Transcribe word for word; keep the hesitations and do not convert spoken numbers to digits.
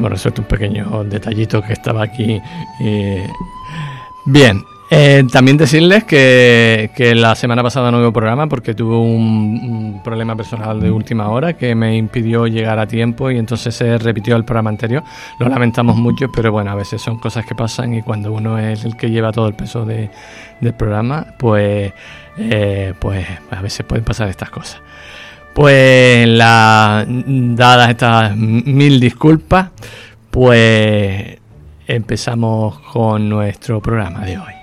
hemos resuelto un pequeño detallito que estaba aquí. Eh, bien. Eh, también decirles que, que la semana pasada no hubo programa porque tuve un, un problema personal de última hora que me impidió llegar a tiempo y entonces se repitió el programa anterior. Lo lamentamos mucho, pero bueno, a veces son cosas que pasan y cuando uno es el que lleva todo el peso de, del programa, pues, eh, pues a veces pueden pasar estas cosas. Pues la, dadas estas mil disculpas, pues empezamos con nuestro programa de hoy.